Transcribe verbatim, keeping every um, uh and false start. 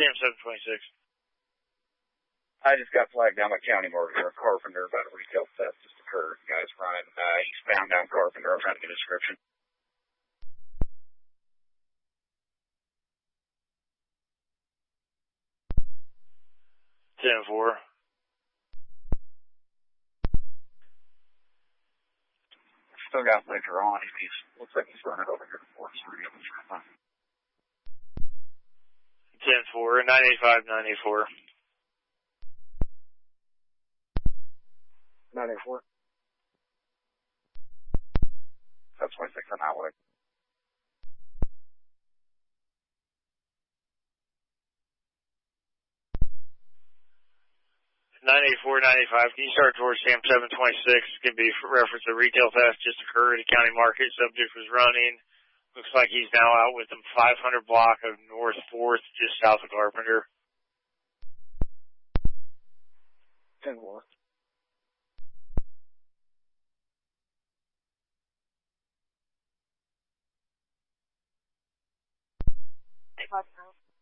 Sam seven twenty-six. I just got flagged down by County Mortgage or Carpenter about a retail theft just occurred. The guy's running uh, eastbound down Carpenter. I'm trying to get a description. ten four. Still got later on. He's looks like he's running over here to fourth Street. ten four, nine eight five, nine eight four. nine eight four. That's twenty-six on that way. nine eight four, nine eight five. Can you start towards Sam seven twenty-six? It's going to be for reference to retail theft just occurred at County Market. Subject was running. Looks like he's now out with them five hundred block of North fourth, just south of Carpenter. ten four. Five pounds.